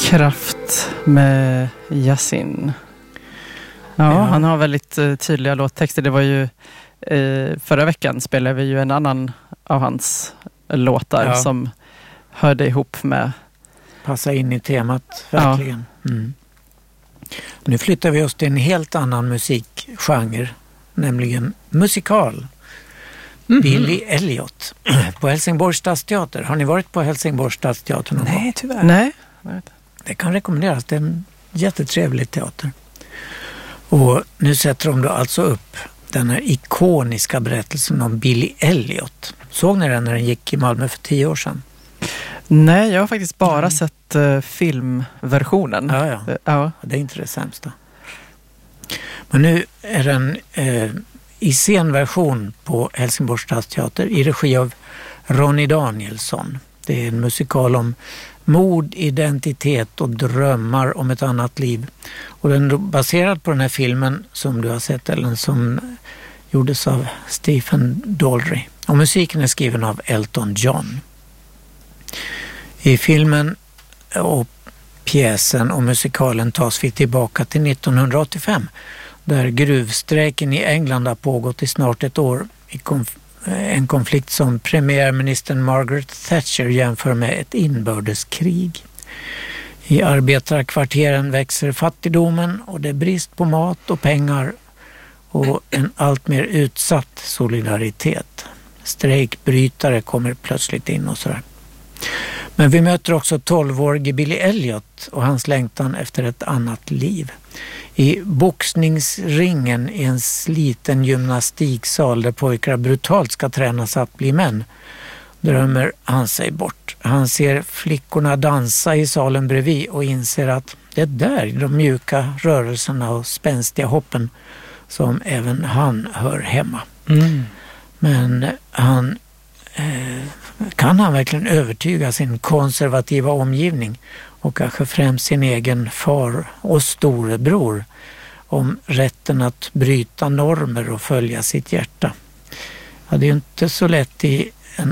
Kraft med Yasin. Ja, han har väldigt tydliga låttexter. Det var ju förra veckan spelade vi ju en annan av hans låtar som hörde ihop med... Passa in i temat, verkligen. Ja. Mm. Nu flyttar vi oss till en helt annan musikgenre, nämligen musikal. Billy Elliot på Helsingborgs stadsteater. Har ni varit på Helsingborgs stadsteater någon gång? Nej, tyvärr. Nej. Det kan rekommenderas. Det är en jättetrevlig teater. Och nu sätter de då alltså upp den här ikoniska berättelsen om Billy Elliot. Såg ni den när den gick i Malmö för 10 år sedan? Nej, jag har faktiskt bara sett filmversionen. Ja. Det är inte det sämsta. Men nu är den i scenversion på Helsingborgs stadsteater i regi av Ronny Danielsson. Det är en musikal om mod, identitet och drömmar om ett annat liv. Och den är baserad på den här filmen som du har sett, Ellen, som gjordes av Stephen Daldry. Och musiken är skriven av Elton John. I filmen och pjäsen och musikalen tas vi tillbaka till 1985 där gruvstrejken i England har pågått i snart ett år i en konflikt som premiärministern Margaret Thatcher jämför med ett inbördeskrig. I arbetarkvarteren växer fattigdomen och det är brist på mat och pengar och en allt mer utsatt solidaritet. Strejkbrytare kommer plötsligt in och sådär. Men vi möter också 12-årige Billy Elliot och hans längtan efter ett annat liv. I boxningsringen i en sliten gymnastiksal där pojkar brutalt ska tränas att bli män drömmer han sig bort. Han ser flickorna dansa i salen bredvid och inser att det är där de mjuka rörelserna och spänstiga hoppen som även han hör hemma. Men kan han verkligen övertyga sin konservativa omgivning och kanske främst sin egen far och storebror om rätten att bryta normer och följa sitt hjärta? Ja, det är ju inte så lätt i en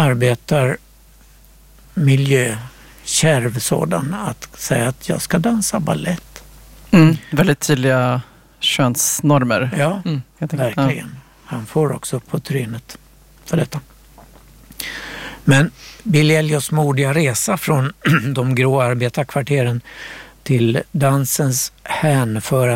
arbetarmiljö, kärv sådan, att säga att jag ska dansa ballett. Väldigt tydliga könsnormer. Ja, verkligen. Ja. Han får också på trynet för detta. Men Billy Elliots modiga resa från de grå arbetarkvarteren till dansens hänförande